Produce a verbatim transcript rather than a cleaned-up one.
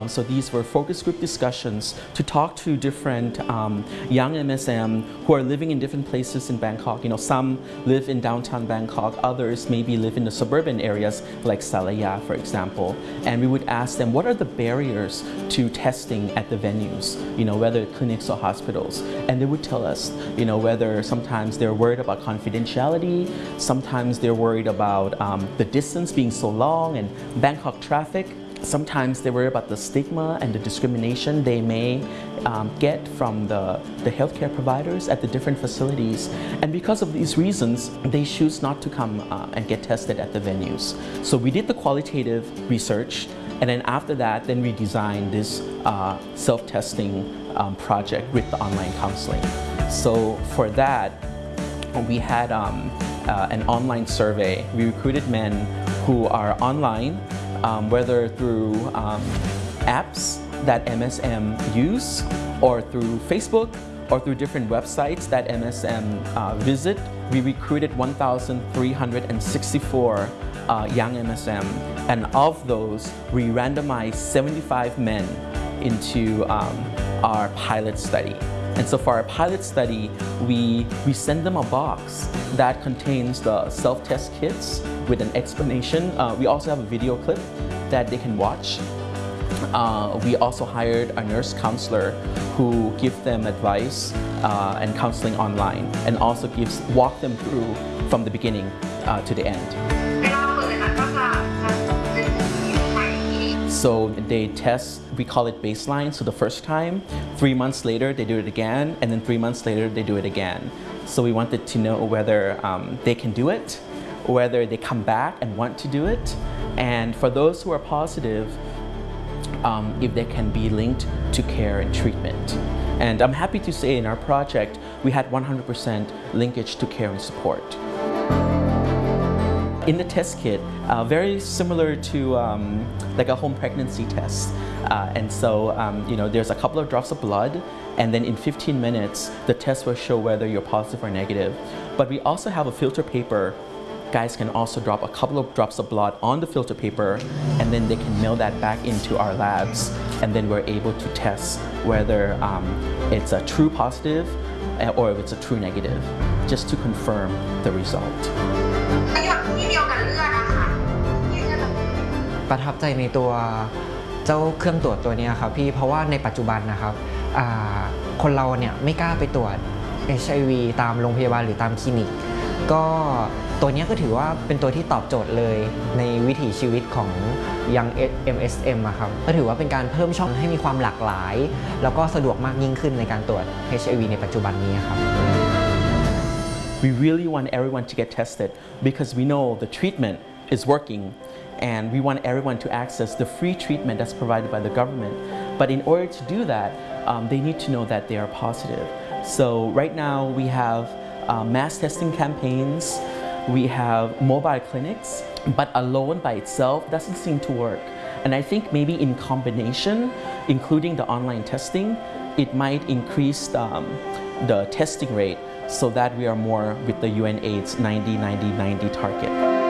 So these were focus group discussions to talk to different um, young M S M who are living in different places in Bangkok. You know, some live in downtown Bangkok, others maybe live in the suburban areas like Salaya, for example. And we would ask them, what are the barriers to testing at the venues, you know, whether clinics or hospitals? And they would tell us, you know, whether sometimes they're worried about confidentiality, sometimes they're worried about um, the distance being so long and Bangkok traffic. Sometimes they worry about the stigma and the discrimination they may um, get from the, the healthcare providers at the different facilities. And because of these reasons, they choose not to come uh, and get tested at the venues. So we did the qualitative research, and then after that, then we designed this uh, self-testing um, project with the online counseling. So for that, we had um, uh, an online survey. We recruited men who are online, Um, whether through um, apps that M S M use, or through Facebook, or through different websites that M S M uh, visit. We recruited one thousand three hundred sixty-four uh, young M S M, and of those, we randomized seventy-five men into um, our pilot study. And so for our pilot study, we, we send them a box that contains the self-test kits with an explanation. Uh, we also have a video clip that they can watch. Uh, we also hired a nurse counselor who gives them advice uh, and counseling online, and also gives walk them through from the beginning uh, to the end. So they test, we call it baseline, so the first time, three months later they do it again, and then three months later they do it again. So we wanted to know whether um, they can do it, whether they come back and want to do it, and for those who are positive, um, if they can be linked to care and treatment. And I'm happy to say in our project, we had one hundred percent linkage to care and support. In the test kit, uh, very similar to um, like a home pregnancy test. Uh, and so, um, you know, there's a couple of drops of blood, and then in fifteen minutes, the test will show whether you're positive or negative. But we also have a filter paper. Guys can also drop a couple of drops of blood on the filter paper, and then they can mail that back into our labs, and then we're able to test whether um, it's a true positive or if it's a true negative, just to confirm the result. ประทับใจในตัวเจ้าเครื่องตรวจตัวนี้ครับพี่เพราะว่าในปัจจุบันนะครับคนเราเนี่ยไม่กล้าไปตรวจ เอช ไอ วี ตามโรงพยาบาลหรือตามคลินิกก็ตัวนี้ก็ถือว่าเป็นตัวที่ตอบโจทย์เลยในวิถีชีวิตของยัง เอ็ม เอส เอ็ม อะครับก็ถือว่าเป็นการเพิ่มช่องให้มีความหลากหลายแล้วก็สะดวกมากยิ่งขึ้นในการตรวจ เอช ไอ วี ในปัจจุบันนี้ครับ We really want everyone to get tested because we know the treatment is working, and we want everyone to access the free treatment that's provided by the government. But in order to do that, um, they need to know that they are positive. So right now we have uh, mass testing campaigns, we have mobile clinics, but alone by itself doesn't seem to work. And I think maybe in combination, including the online testing, it might increase um, the testing rate so that we are more with the U N AIDS ninety ninety ninety target.